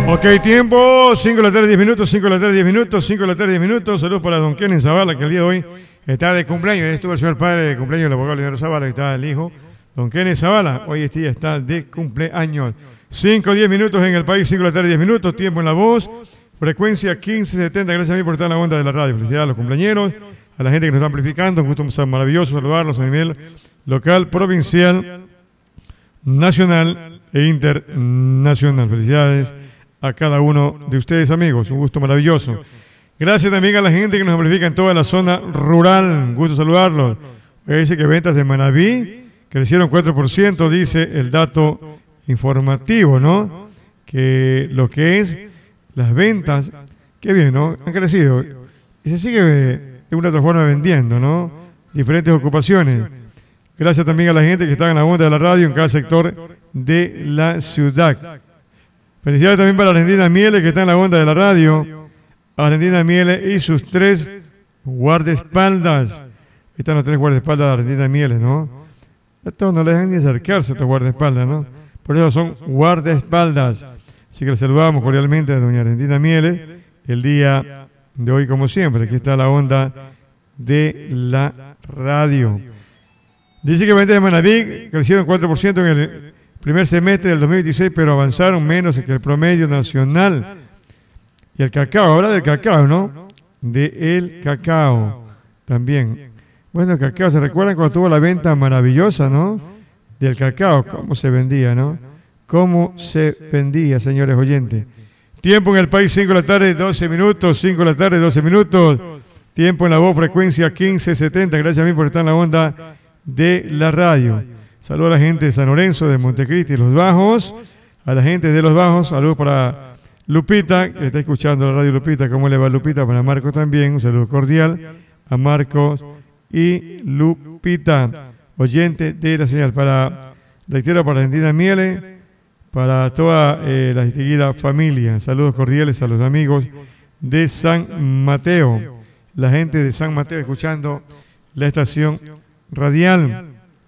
Ok, tiempo, 5 de la tarde, 10 minutos, 5 de la tarde, 10 minutos, 5 de la tarde, 10 minutos. Saludos para don Kenny Zavala, que el día de hoy está de cumpleaños. Estuvo el señor padre de cumpleaños, el abogado Leonardo Zavala, que está el hijo. Don Kenny Zavala, hoy este día está de cumpleaños. 5, 10 minutos en el país, 5 de la tarde, 10 minutos. Tiempo en la voz, frecuencia 1570. Gracias a mí por estar en la onda de la radio. Felicidades a los cumpleañeros, a la gente que nos está amplificando. Un gusto maravilloso saludarlos a nivel local, provincial, nacional e internacional. Felicidades a cada uno de ustedes, amigos. Un gusto maravilloso. Gracias también a la gente que nos amplifica en toda la zona rural. Un gusto saludarlos. Dice que ventas de Manabí crecieron 4%, dice el dato informativo, ¿no? Que lo que es las ventas, qué bien, ¿no? Han crecido. Y se sigue de una otra forma vendiendo, ¿no? Diferentes ocupaciones. Gracias también a la gente que está en la onda de la radio en cada sector de la ciudad. Felicidades también para Argentina Mieles, que está en la onda de la radio. Argentina Mieles y sus 3 guardaespaldas. Están los 3 guardaespaldas de Argentina Mieles, ¿no? Estos no les dejan ni acercarse a estos guardaespaldas, ¿no? Por eso son guardaespaldas. Así que les saludamos cordialmente a doña Argentina Mieles el día de hoy, como siempre. Aquí está la onda de la radio. Dice que ventas de Manabí crecieron 4% en el primer semestre del 2026, pero avanzaron menos que el promedio nacional. Y el cacao, habla del cacao, ¿no? El cacao también. Bueno, el cacao, ¿se recuerdan cuando tuvo la venta maravillosa, no? Del cacao, cómo se vendía, ¿no? Cómo se vendía, señores oyentes. Tiempo en el país, 5 de la tarde, 12 minutos, 5 de la tarde, 12 minutos. Tiempo en la voz, frecuencia 1570. Gracias a mí por estar en la onda de la radio. Saludos a la gente de San Lorenzo, de Montecristi, Los Bajos. A la gente de Los Bajos, saludos para Lupita, que está escuchando la radio. Lupita, ¿cómo le va Lupita? Para Marco también, un saludo cordial a Marcos y Lupita, oyente de la señal. Reitero, para Argentina Mieles, para toda la distinguida familia. Saludos cordiales a los amigos de San Mateo. La gente de San Mateo escuchando la estación radial.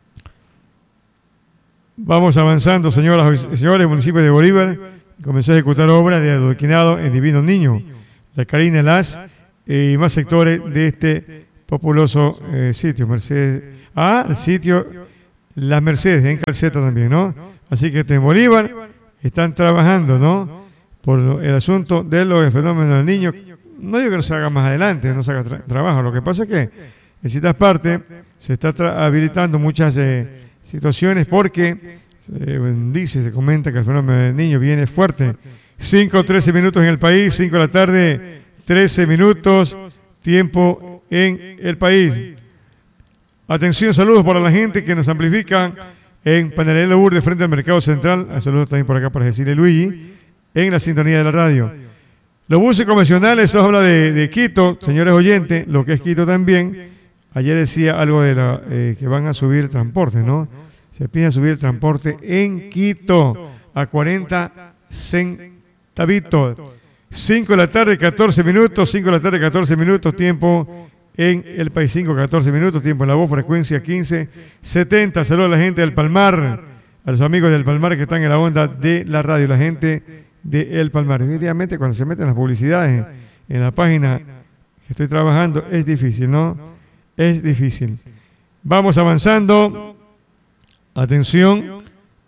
Vamos avanzando, señoras y señores. El municipio de Bolívar comenzó a ejecutar obras de adoquinado en Divino Niño, La Carina, Las y más sectores de este populoso sitio. Mercedes, el sitio Las Mercedes, en Calceta también, ¿no? Así que en Bolívar están trabajando, ¿no? Por el asunto de los fenómenos del niño. No digo que no se haga más adelante, no se haga trabajo. Lo que pasa es que en ciertas partes se está habilitando muchas situaciones porque se comenta que el fenómeno del niño viene fuerte. 5:13 minutos en el país, 5 de la tarde, 13 minutos, tiempo en el país. Atención, saludos para la gente que nos amplifica en Panadería Lourdes frente al Mercado Central. Saludos también por acá para Cecilia Luigi, en la sintonía de la radio. Los buses convencionales, esto habla de Quito, señores oyentes, lo que es Quito también. Ayer decía algo de que van a subir el transporte, ¿no? Se piensa subir el transporte en Quito a 40 centavitos. 5 de la tarde, 14 minutos, 5 de la tarde, 14 minutos, tiempo en el país, 5, 14 minutos, tiempo en la voz, frecuencia 1570. Saludos a la gente del Palmar, a los amigos del Palmar que están en la onda de la radio, la gente del Palmar. Evidentemente, cuando se meten las publicidades en la página que estoy trabajando, es difícil, ¿no? Es difícil. Vamos avanzando. Atención.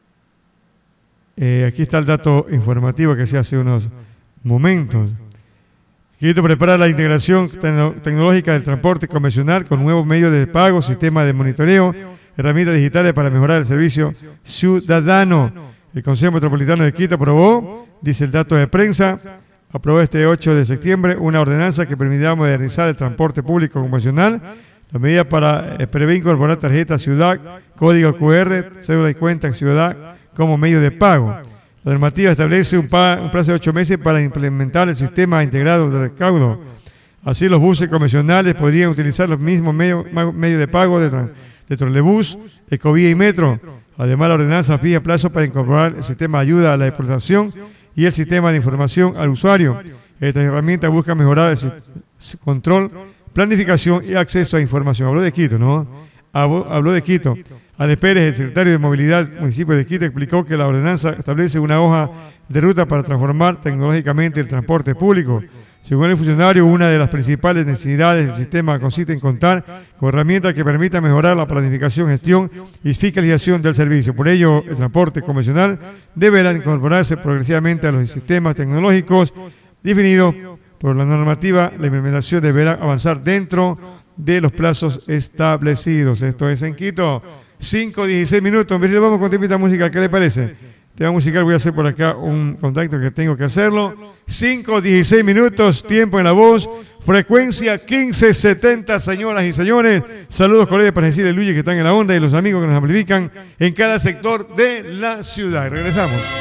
Aquí está el dato informativo que se hace unos momentos. Quito prepara la integración tecnológica del transporte convencional con nuevos medios de pago, sistema de monitoreo, herramientas digitales para mejorar el servicio ciudadano. El Consejo Metropolitano de Quito aprobó, dice el dato de prensa, aprobó este 8 de septiembre una ordenanza que permitirá modernizar el transporte público convencional. La medida prevé incorporar tarjeta ciudad, código QR, cédula y cuenta ciudad como medio de pago. La normativa establece un plazo de 8 meses para implementar el sistema integrado de recaudo. Así los buses convencionales podrían utilizar los mismos medios de pago de trolebús, ecovía y metro. Además, la ordenanza fija plazo para incorporar el sistema de ayuda a la exportación y el sistema de información al usuario. Esta herramienta busca mejorar el control, planificación y acceso a información. Habló de Quito, ¿no? habló de Quito. Alex Pérez, el secretario de Movilidad del municipio de Quito, explicó que la ordenanza establece una hoja de ruta para transformar tecnológicamente el transporte público. Según el funcionario, una de las principales necesidades del sistema consiste en contar con herramientas que permitan mejorar la planificación, gestión y fiscalización del servicio. Por ello, el transporte convencional deberá incorporarse progresivamente a los sistemas tecnológicos definidos por la normativa. La implementación deberá avanzar dentro de los plazos establecidos. Esto es en Quito. 5:16 minutos. Vamos con temita musical. ¿Qué le parece? Tema musical, voy a hacer por acá un contacto que tengo que hacerlo. 5:16 minutos, tiempo en la voz, frecuencia 1570, señoras y señores. Saludos, colegas, para decirle a Luigi que están en la onda y los amigos que nos amplifican en cada sector de la ciudad. Regresamos.